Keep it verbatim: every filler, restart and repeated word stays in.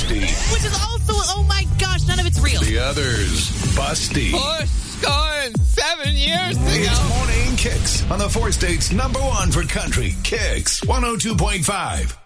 Rusty. Which is also, oh my gosh, none of it's real. The other's Busty. Push going seven years ago. It's Morning Kicks on the four states number one for country, Kicks one oh two point five.